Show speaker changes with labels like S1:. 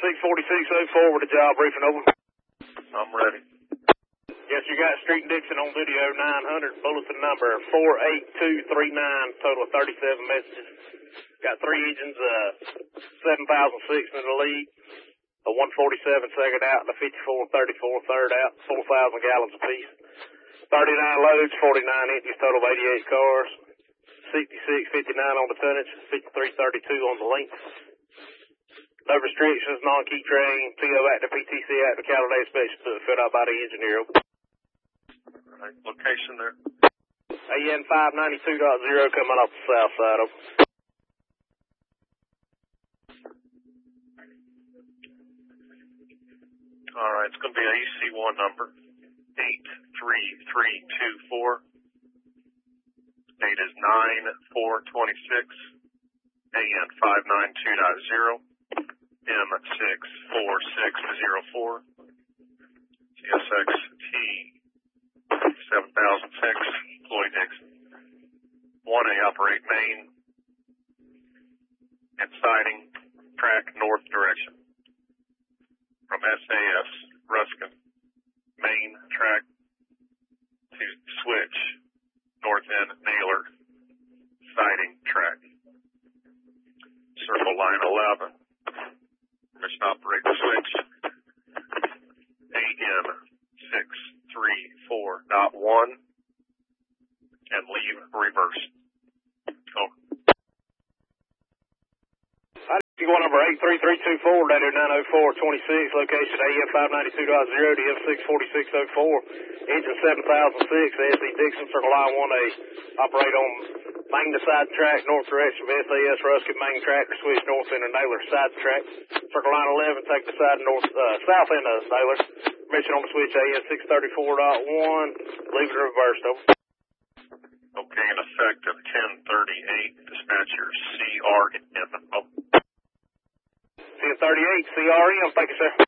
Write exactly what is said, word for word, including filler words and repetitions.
S1: six forty-six oh four with a job briefing over.
S2: I'm ready.
S1: Yes, you got Street and Dixon on video nine hundred, bulletin number four eight two three nine, total of thirty-seven messages. Got three engines, uh, seven thousand six in the lead, a one forty-seven second out, and a fifty-four thirty-four third out, four thousand gallons apiece. thirty-nine loads, forty-nine empties, total of eighty-eight cars, sixty-six fifty-nine on the tonnage, fifty-three thirty-two on the length. No restrictions, non-key train, T O active, P T C active, Caliday inspection to fit out by the engineer.
S2: All right, location there.
S1: A N five ninety-two point zero coming off the south side of.
S2: All right, it's going to be a E C one number, eight three three two four. Date is nine four twenty-six, A N five ninety-two point zero, M six four six zero four, T S X T seven thousand six, Floyd Dixon. one A, operate main and siding track north direction. From S A S, Ruskin, main track to switch, north end Naylor, siding track. Circle line eleven, permission to operate the switch, A N six three four point one, and leave reverse. Over.
S1: One number eight three three two four, data nine oh four twenty-six, location A N five ninety-two point zero, D F six forty-six oh four, engine seven thousand six, S E Dixon, circle line one A, operate on main to side track, north direction of S A S Ruskin, main track, or switch north end of Naylor, side track, circle line eleven, take the side north, uh, south end of Naylor, permission on the switch A N six thirty-four point one, leave it reversed, over.
S2: Okay, in effect of ten thirty-eight, dispatcher C R M. Oh.
S1: ten thirty-eight, C R M, thank you, sir.